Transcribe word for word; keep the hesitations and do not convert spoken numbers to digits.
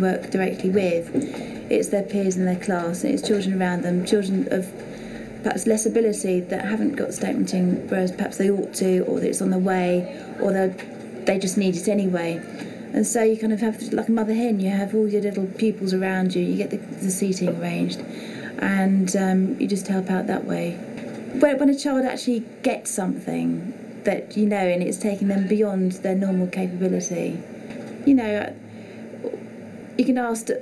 work directly with. It's their peers in their class, and it's children around them, children of perhaps less ability that haven't got statementing, whereas perhaps they ought to, or that it's on the way, or they just need it anyway. And so you kind of have, like a mother hen, you have all your little pupils around you, you get the, the seating arranged, and um, you just help out that way. When, when a child actually gets something that you know, and it's taking them beyond their normal capability, you know, you can ask